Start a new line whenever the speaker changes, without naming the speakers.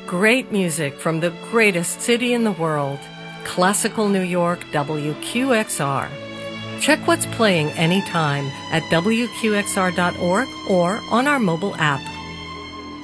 Great music from the greatest city in the world, Classical New York, WQXR. Check what's playing anytime at WQXR.org or on our mobile app.